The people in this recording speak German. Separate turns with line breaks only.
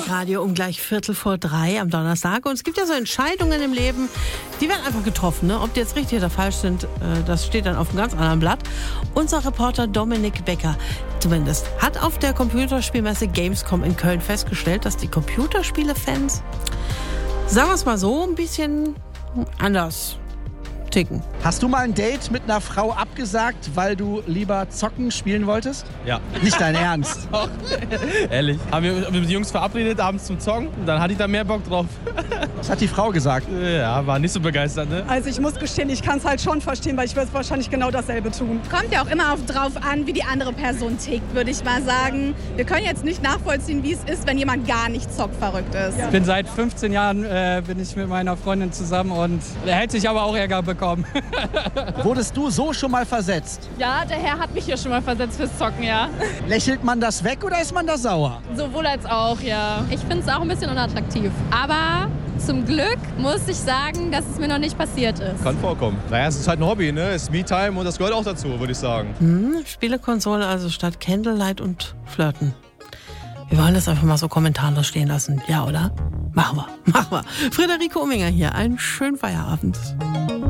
Live-Radio um gleich 2:45 am Donnerstag. Und es gibt ja so Entscheidungen im Leben, die werden einfach getroffen. Ne? Ob die jetzt richtig oder falsch sind, das steht dann auf einem ganz anderen Blatt. Unser Reporter Dominik Becker zumindest hat auf der Computerspielmesse Gamescom in Köln festgestellt, dass die Computerspiele-Fans, sagen wir es mal so, ein bisschen anders ticken.
Hast du mal ein Date mit einer Frau abgesagt, weil du lieber zocken spielen wolltest?
Ja.
Nicht dein Ernst?
Doch. Ehrlich. Haben wir mit den Jungs verabredet abends zum Zocken. Dann hatte ich da mehr Bock drauf.
Was hat die Frau gesagt?
Ja, war nicht so begeistert, ne?
Also ich muss gestehen, ich kann es halt schon verstehen, weil ich würde wahrscheinlich genau dasselbe tun.
Kommt ja auch immer drauf an, wie die andere Person tickt, würde ich mal sagen. Wir können jetzt nicht nachvollziehen, wie es ist, wenn jemand gar nicht zockverrückt ist.
Ich bin seit 15 Jahren bin ich mit meiner Freundin zusammen und er hätte sich aber auch Ärger bekommen.
Wurdest du so schon mal versetzt?
Ja, der Herr hat mich hier schon mal versetzt fürs Zocken, ja.
Lächelt man das weg oder ist man da sauer?
Sowohl als auch, ja.
Ich finde es auch ein bisschen unattraktiv. Aber zum Glück muss ich sagen, dass es mir noch nicht passiert ist.
Kann vorkommen. Naja, es ist halt ein Hobby, ne? Es ist Me-Time und das gehört auch dazu, würde ich sagen.
Spielekonsole also statt Candlelight und Flirten. Wir wollen das einfach mal so kommentarlos stehen lassen. Ja, oder? Machen wir. Friederike Umminger hier. Einen schönen Feierabend.